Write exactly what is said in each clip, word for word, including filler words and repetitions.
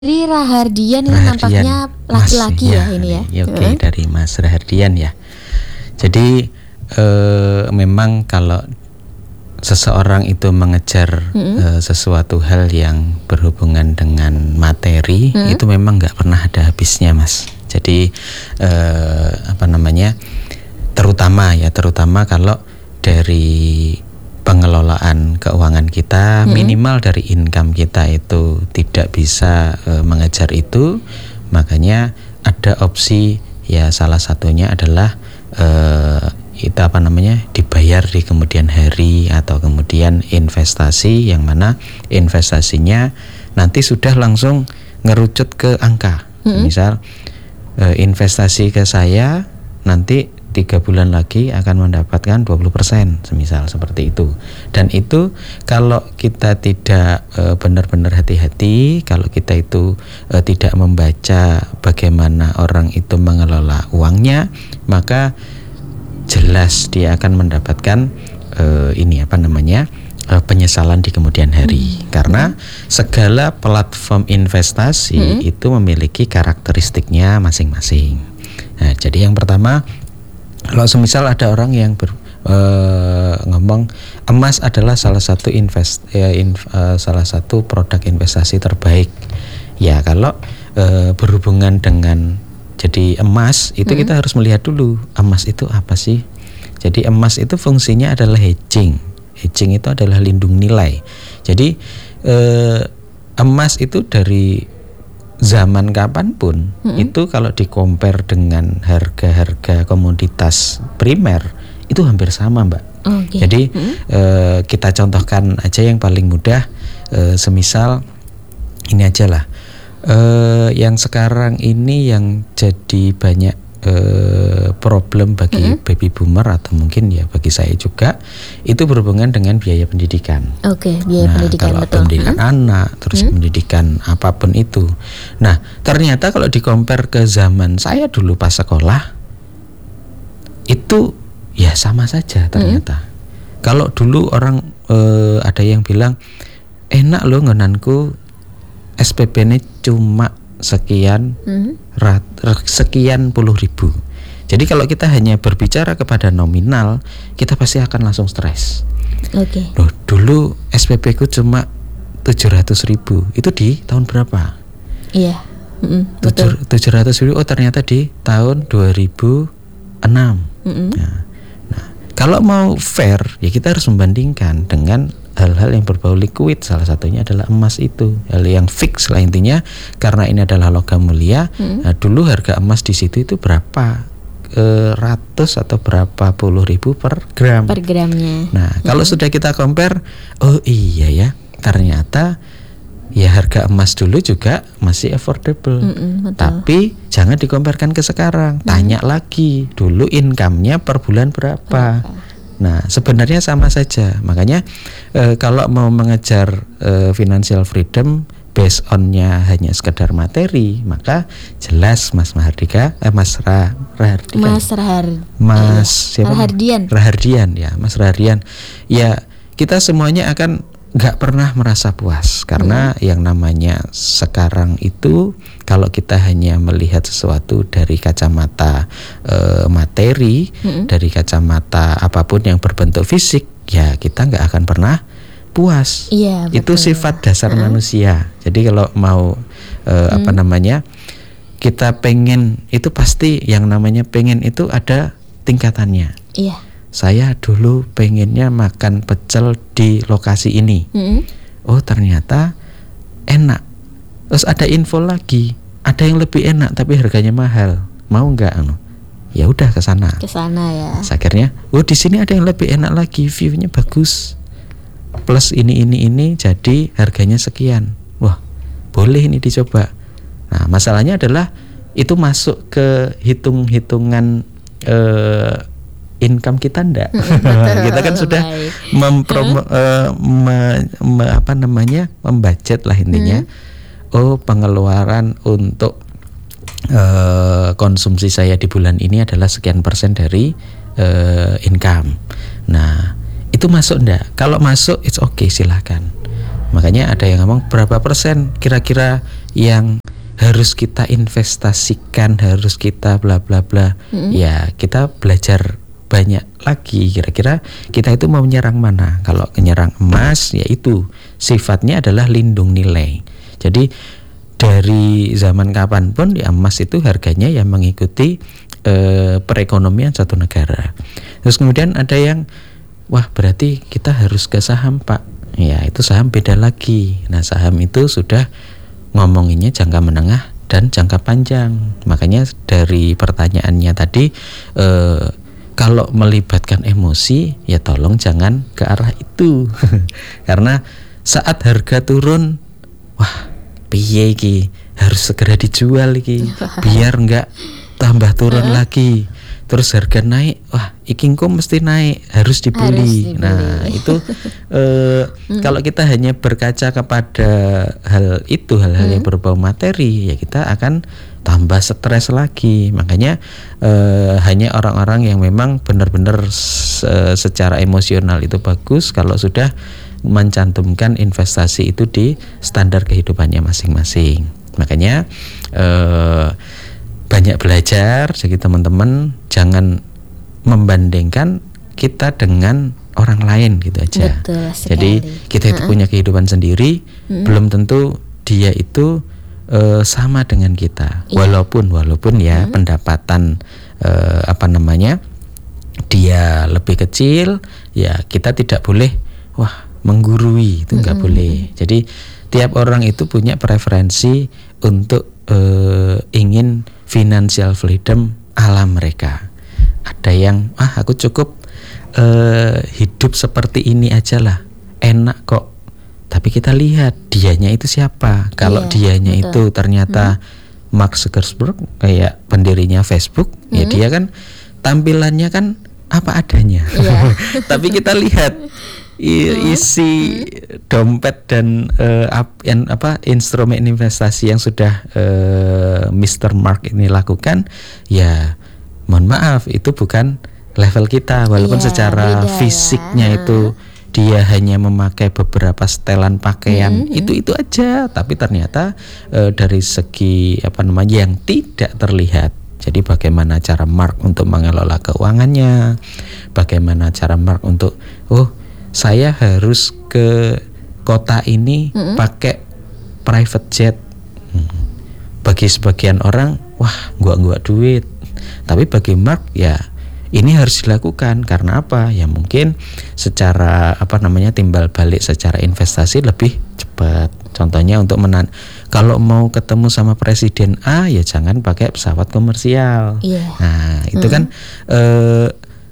Dari Rahardian ini Rahardian, nampaknya laki-laki ya, ya ini ya. ya Oke, okay, dari Mas Rahardian ya. Jadi eh, memang kalau seseorang itu mengejar mm-hmm. eh, sesuatu hal yang berhubungan dengan materi, mm-hmm. itu memang nggak pernah ada habisnya, Mas. Jadi eh, apa namanya? Terutama ya, terutama kalau dari pengelolaan keuangan kita, hmm. minimal dari income kita itu tidak bisa e, mengejar itu, makanya ada opsi ya, salah satunya adalah e, itu apa namanya dibayar di kemudian hari, atau kemudian investasi yang mana investasinya nanti sudah langsung ngerucut ke angka. hmm. Misal e, investasi ke saya nanti tiga bulan lagi akan mendapatkan dua puluh persen, semisal seperti itu. Dan itu kalau kita tidak e, benar-benar hati-hati, kalau kita itu e, tidak membaca bagaimana orang itu mengelola uangnya, maka jelas dia akan mendapatkan e, ini apa namanya e, penyesalan di kemudian hari. hmm. Karena segala platform investasi hmm. itu memiliki karakteristiknya masing-masing. Nah, jadi yang pertama, kalau semisal ada orang yang ber, e, ngomong emas adalah salah satu invest, ya, inv, e, salah satu produk investasi terbaik, ya kalau e, berhubungan dengan jadi emas itu hmm. kita harus melihat dulu emas itu apa sih. Jadi emas itu fungsinya adalah hedging. Hedging itu adalah lindung nilai. Jadi e, emas itu dari zaman kapanpun hmm. itu kalau di-compare dengan harga-harga komoditas primer itu hampir sama, Mbak. Okay. Jadi hmm. eh, kita contohkan aja yang paling mudah, eh, semisal ini aja lah, eh, yang sekarang ini yang jadi banyak eh, problem bagi hmm. baby boomer, atau mungkin ya bagi saya juga, itu berhubungan dengan biaya pendidikan. Oke, okay, biaya nah, pendidikan, kalau betul. pendidikan hmm? anak, terus hmm? pendidikan apapun itu. Nah, ternyata kalau di-compare ke zaman saya dulu pas sekolah, itu ya sama saja ternyata. Hmm? Kalau dulu orang eh, ada yang bilang enak loh ngenanku S P P-nya cuma sekian hmm? rat, sekian puluh ribu. Jadi kalau kita hanya berbicara kepada nominal, kita pasti akan langsung stres. Oke. Okay. Loh, dulu S P P ku cuma tujuh ratus ribu. Itu di tahun berapa? Iya. Mm, tujuh ratus ribu. Oh, ternyata di tahun dua ribu enam. Mm-hmm. Nah, nah, kalau mau fair, ya kita harus membandingkan dengan hal-hal yang berbau liquid. Salah satunya adalah emas itu, hal yang fix lah intinya, karena ini adalah logam mulia. Mm-hmm. Nah, dulu harga emas di situ itu berapa? E, ratus atau berapa puluh ribu per gram. Per gramnya. Nah, mm-hmm. kalau sudah kita compare, oh iya ya, ternyata ya harga emas dulu juga masih affordable. Mm-hmm, bertapi jangan dikomparekan ke sekarang. Mm-hmm. Tanya lagi, dulu income-nya per bulan berapa? Mm-hmm. Nah, sebenarnya sama saja. Makanya e, kalau mau mengejar e, financial freedom based on-nya hanya sekedar materi, maka jelas Mas Mahardika, eh Mas Ra, Rahardika, Mas Rahar, Mas siapa? Rahardian, Rahardian ya, Mas Rahardian. Ya, kita semuanya akan nggak pernah merasa puas, karena hmm. yang namanya sekarang itu kalau kita hanya melihat sesuatu dari kacamata e, materi, hmm. dari kacamata apapun yang berbentuk fisik, ya kita nggak akan pernah puas. Iya, itu betul. Sifat dasar hmm. manusia. Jadi kalau mau e, hmm. apa namanya kita pengen, itu pasti yang namanya pengen itu ada tingkatannya. Iya. Saya dulu pengennya makan pecel di lokasi ini. hmm. Oh, ternyata enak. Terus ada info lagi, ada yang lebih enak tapi harganya mahal. Mau nggak? Ya udah ke sana. Ke sana ya. Akhirnya, oh di sini ada yang lebih enak lagi, view-nya bagus. Plus ini ini ini jadi harganya sekian. Wah, boleh ini dicoba. Nah, masalahnya adalah itu masuk ke hitung-hitungan eh, income kita enggak? Kita kan sudah mempromo, uh, me, me, apa namanya membudget lah intinya. Hmm. Oh, pengeluaran untuk uh, konsumsi saya di bulan ini adalah sekian persen dari uh, income. Nah, itu masuk enggak? Kalau masuk, it's okay, silahkan. Makanya ada yang ngomong berapa persen kira-kira yang harus kita investasikan, harus kita bla bla bla. Mm-hmm. Ya kita belajar banyak lagi, kira-kira kita itu mau menyerang mana. Kalau menyerang emas, ya itu sifatnya adalah lindung nilai. Jadi dari zaman kapanpun ya emas itu harganya yang mengikuti eh, perekonomian satu negara. Terus kemudian ada yang, wah berarti kita harus ke saham Pak. Ya itu saham beda lagi. Nah saham itu sudah ngomonginnya jangka menengah dan jangka panjang. Makanya dari pertanyaannya tadi, eh, kalau melibatkan emosi, ya tolong jangan ke arah itu. Karena saat harga turun, wah piye iki, harus segera dijual iki biar enggak tambah turun uh-huh. lagi. Terus harga naik, wah iki engko mesti naik, harus dibeli. Harus dibeli. Nah itu eh, hmm. kalau kita hanya berkaca kepada hal itu, hal-hal hmm. yang berbau materi, ya kita akan tambah stres lagi. Makanya eh, hanya orang-orang yang memang benar-benar se- secara emosional itu bagus kalau sudah mencantumkan investasi itu di standar kehidupannya masing-masing. Makanya eh, banyak belajar, jadi teman-teman jangan membandingkan kita dengan orang lain gitu aja. Betul sekali. Jadi kita itu uh-uh. punya kehidupan sendiri, hmm. belum tentu dia itu uh, sama dengan kita. Yeah. Walaupun walaupun ya hmm. pendapatan uh, apa namanya dia lebih kecil, ya kita tidak boleh wah menggurui, itu nggak hmm. boleh. Jadi tiap orang itu punya preferensi untuk uh, ingin financial freedom ala mereka. Ada yang ah aku cukup uh, hidup seperti ini aja lah, enak kok. Tapi kita lihat dianya itu siapa. Kalau yeah, dianya betul. Itu ternyata hmm. Mark Zuckerberg kayak pendirinya Facebook, hmm. ya dia kan tampilannya kan apa adanya. Yeah. Tapi kita lihat isi dompet dan uh, ap, en, apa instrumen investasi yang sudah uh, mister Mark ini lakukan, ya mohon maaf itu bukan level kita. Walaupun yeah, secara fisiknya ya. Itu dia hanya memakai beberapa setelan pakaian, mm-hmm. itu itu aja, tapi ternyata uh, dari segi apa namanya yang tidak terlihat. Jadi bagaimana cara Mark untuk mengelola keuangannya, bagaimana cara Mark untuk oh saya harus ke kota ini mm-hmm. pakai private jet. Bagi sebagian orang, wah gua-gua duit. Tapi bagi Mark ya ini harus dilakukan karena apa? Ya mungkin secara apa namanya timbal balik secara investasi lebih cepat. Contohnya untuk menan kalau mau ketemu sama presiden A ya jangan pakai pesawat komersial. Yeah. Nah, itu mm-hmm. kan eh,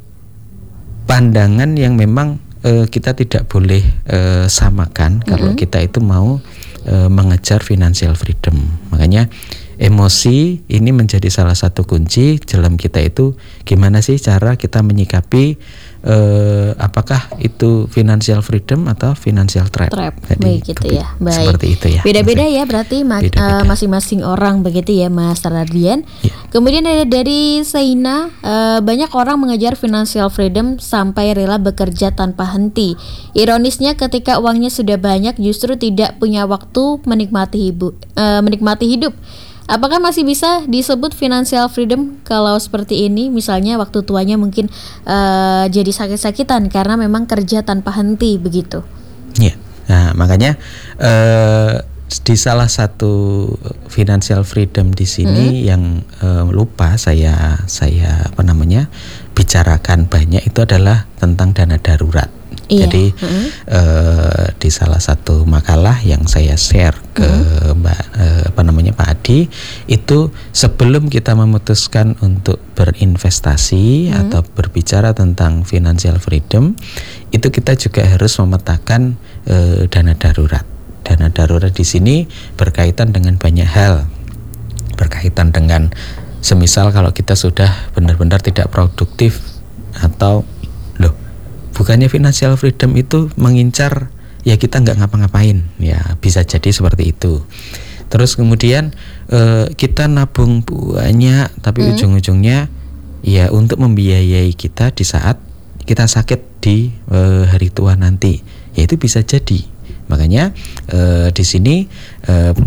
pandangan yang memang kita tidak boleh uh, samakan mm-hmm. kalau kita itu mau uh, mengejar financial freedom. Makanya emosi ini menjadi salah satu kunci dalam kita itu gimana sih cara kita menyikapi uh, apakah itu financial freedom atau financial trap. Trap. Jadi, baik gitu ya. Baik. Seperti itu ya. Beda-beda ya berarti ma- Beda-beda. Uh, masing-masing orang begitu ya Mas Radian. Ya. Kemudian ada dari Saina, uh, banyak orang mengejar financial freedom sampai rela bekerja tanpa henti. Ironisnya ketika uangnya sudah banyak justru tidak punya waktu menikmati hidup. Uh, menikmati hidup. Apakah masih bisa disebut financial freedom kalau seperti ini? Misalnya waktu tuanya mungkin uh, jadi sakit-sakitan karena memang kerja tanpa henti begitu. Iya. Nah, makanya uh, di salah satu financial freedom di sini hmm. yang uh, lupa saya saya apa namanya bicarakan banyak itu adalah tentang dana darurat. Iya. Jadi mm-hmm. uh, di salah satu makalah yang saya share ke mm-hmm. Mbak uh, apa namanya Pak Adi itu sebelum kita memutuskan untuk berinvestasi mm-hmm. atau berbicara tentang financial freedom itu kita juga harus memetakan uh, dana darurat. Dana darurat di sini berkaitan dengan banyak hal, berkaitan dengan semisal kalau kita sudah benar-benar tidak produktif atau loh bukannya financial freedom itu mengincar ya kita nggak ngapa-ngapain, ya bisa jadi seperti itu. Terus kemudian e, kita nabung banyak tapi hmm. ujung-ujungnya ya untuk membiayai kita di saat kita sakit di e, hari tua nanti, ya itu bisa jadi. Makanya e, di sini e,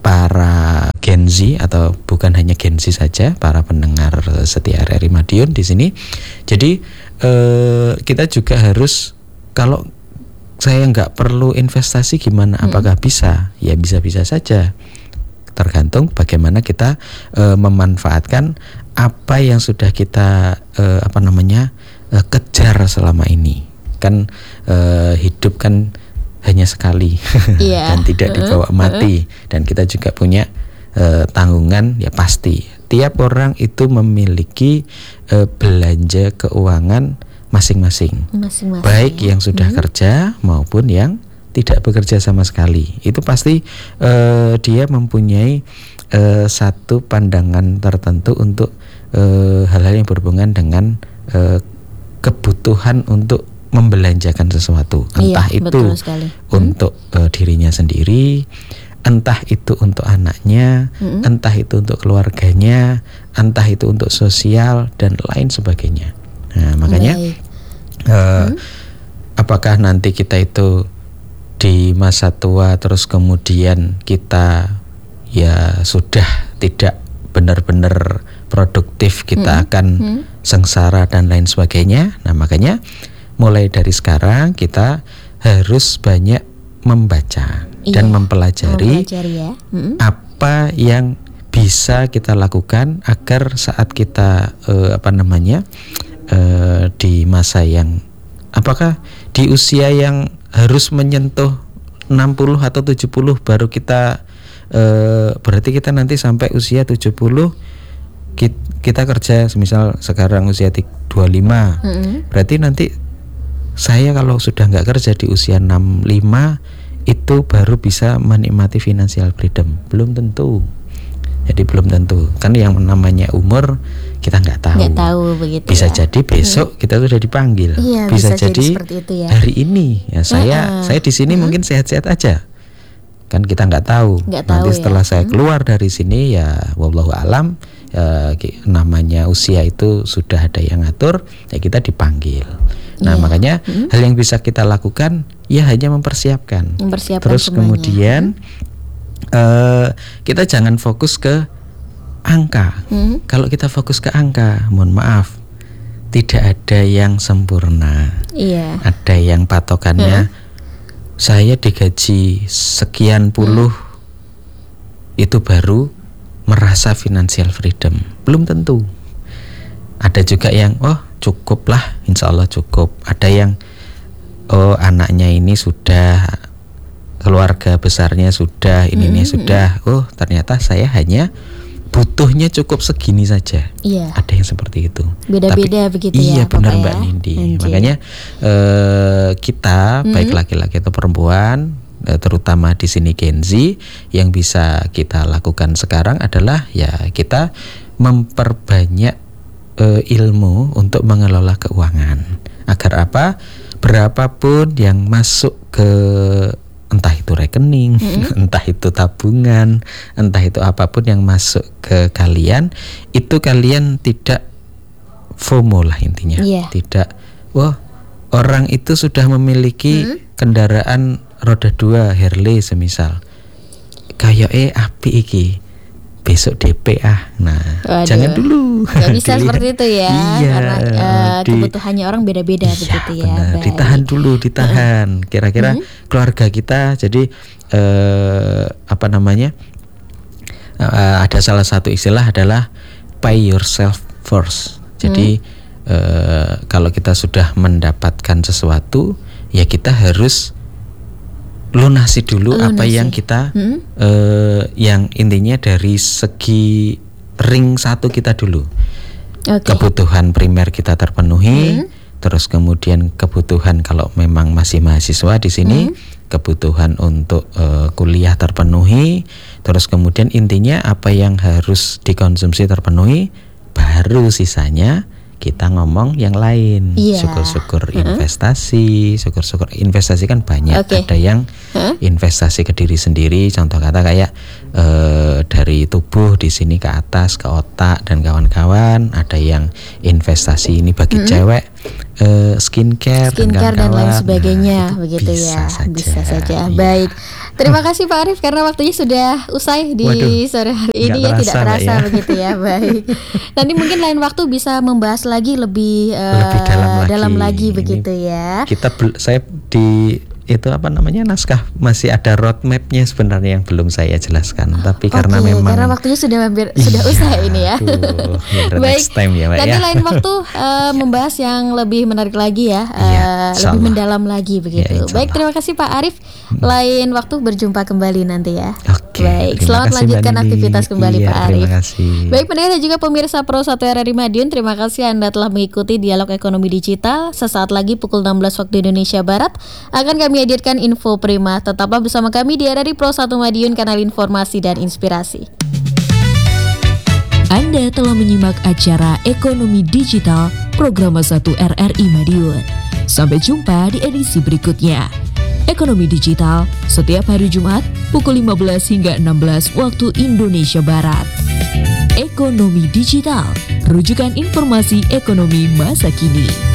para Gen Z atau bukan hanya Gen Z saja, para pendengar setia R R I Madiun di sini. Jadi eh, kita juga harus, kalau saya nggak perlu investasi gimana? Apakah hmm. bisa? Ya bisa-bisa saja. Tergantung bagaimana kita e, memanfaatkan apa yang sudah kita e, apa namanya e, kejar selama ini. Kan e, hidup kan hanya sekali yeah. dan tidak dibawa mati. Dan kita juga punya e, tanggungan, ya pasti. Tiap orang itu memiliki e, belanja keuangan masing-masing. Masing-masing. Baik yang sudah hmm. kerja maupun yang tidak bekerja sama sekali. Itu pasti uh, dia mempunyai uh, satu pandangan tertentu untuk uh, hal-hal yang berhubungan dengan uh, kebutuhan untuk membelanjakan sesuatu. Entah iya, itu untuk uh, dirinya sendiri, entah itu untuk anaknya, hmm. entah itu untuk keluarganya, entah itu untuk sosial dan lain sebagainya. Nah, makanya uh, hmm. apakah nanti kita itu di masa tua terus kemudian kita ya sudah tidak benar-benar produktif, kita hmm. akan hmm. sengsara dan lain sebagainya. Nah, makanya mulai dari sekarang kita harus banyak membaca iya, dan mempelajari, mempelajari ya. hmm. apa yang bisa kita lakukan agar saat kita eh, apa namanya eh, di masa yang, apakah di usia yang harus menyentuh enam puluh atau tujuh puluh baru kita e, berarti kita nanti sampai usia tujuh puluh kita, kita kerja, semisal sekarang usia dua puluh lima, mm-hmm. berarti nanti saya kalau sudah nggak kerja di usia enam puluh lima itu baru bisa menikmati financial freedom. Belum tentu. Jadi belum tentu. Kan yang namanya umur kita nggak tahu. Nggak tahu begitu. Bisa ya. Jadi besok hmm. kita sudah dipanggil. Iya, bisa, bisa jadi, jadi itu ya. Hari ini ya saya uh-uh. saya di sini uh-huh. mungkin sehat-sehat aja. Kan kita nggak tahu. Nggak Nanti tahu setelah ya. saya keluar dari sini ya wallahu alam, ya, namanya usia itu sudah ada yang ngatur, ya kita dipanggil. Nah, yeah. makanya hmm. hal yang bisa kita lakukan ya hanya mempersiapkan. mempersiapkan Terus semuanya. kemudian uh, kita jangan fokus ke angka. Hmm. Kalau kita fokus ke angka, mohon maaf, tidak ada yang sempurna. Yeah. Ada yang patokannya hmm. saya digaji sekian puluh hmm. itu baru merasa financial freedom. Belum tentu. Ada juga yang oh cukup lah, insya Allah cukup. Ada yang oh anaknya ini sudah, keluarga besarnya sudah, ininya hmm. sudah. Oh ternyata saya hanya butuhnya cukup segini saja. Iya. Ada yang seperti itu. Beda-beda Tapi, begitu iya, ya. Iya benar Mbak ya? Nindi. Anjir. Makanya eh, kita hmm. baik laki-laki atau perempuan, eh, terutama di sini Gen Z, yang bisa kita lakukan sekarang adalah ya kita memperbanyak eh, ilmu untuk mengelola keuangan. Agar apa? Berapapun yang masuk ke entah itu rekening, mm-hmm. entah itu tabungan, entah itu apapun yang masuk ke kalian, itu kalian tidak FOMO lah intinya. Yeah. Tidak, wah orang itu sudah memiliki mm-hmm. kendaraan roda dua Harley semisal, kayak eh api iki, besok D P ah. Nah, Waduh. jangan dulu. Gak bisa seperti itu ya. Iya, karena uh, di, kebutuhannya orang beda-beda iya, begitu ya. Benar. Ditahan dulu, ditahan. Kira-kira hmm. keluarga kita jadi uh, apa namanya? Uh, ada salah satu istilah adalah pay yourself first. Jadi hmm. uh, kalau kita sudah mendapatkan sesuatu, ya kita harus lunasi dulu lunasi. apa yang kita hmm? uh, yang intinya dari segi ring satu kita dulu. Okay. Kebutuhan primer kita terpenuhi, hmm? terus kemudian kebutuhan kalau memang masih mahasiswa di sini, hmm? kebutuhan untuk uh, kuliah terpenuhi, terus kemudian intinya apa yang harus dikonsumsi terpenuhi, baru sisanya kita ngomong yang lain. Yeah. Syukur-syukur uh-huh. investasi, syukur-syukur investasi kan banyak. Okay. Ada yang huh? investasi ke diri sendiri, contoh kata kayak uh, dari tubuh di sini ke atas, ke otak dan kawan-kawan. Ada yang investasi ini bagi mm-hmm. cewek, uh, skincare, skincare dan, dan lain sebagainya, nah, begitu bisa ya. Saja. Bisa saja. Iya. Baik. Terima kasih Pak Arief karena waktunya sudah usai di Waduh, sore hari ini ya, tidak terasa ya. Begitu ya. Baik. Nanti mungkin lain waktu bisa membahas lagi lebih, uh, lebih dalam lagi, dalam lagi begitu ya. Kita saya di itu apa namanya naskah masih ada roadmapnya sebenarnya yang belum saya jelaskan, tapi okay, karena memang karena waktunya sudah hampir sudah iya, usai ini ya. Aduh, baik, next time ya, Mbak, nanti ya. lain waktu uh, membahas yang lebih menarik lagi ya, uh, ya lebih mendalam lagi begitu. Ya, baik, terima kasih Pak Arief. Lain waktu berjumpa kembali nanti ya. Oke. Baik, selamat melanjutkan aktivitas kembali iya, Pak Arief. Terima kasih. Baik pendengar dan juga pemirsa Pro satu R R I Madiun, terima kasih Anda telah mengikuti Dialog Ekonomi Digital. Sesaat lagi pukul enam belas waktu Indonesia Barat akan kami hadirkan info prima. Tetaplah bersama kami di R R I Pro satu Madiun, kanal informasi dan inspirasi. Anda telah menyimak acara Ekonomi Digital Program satu R R I Madiun. Sampai jumpa di edisi berikutnya. Ekonomi Digital setiap hari Jumat pukul lima belas hingga enam belas waktu Indonesia Barat. Ekonomi Digital, rujukan informasi ekonomi masa kini.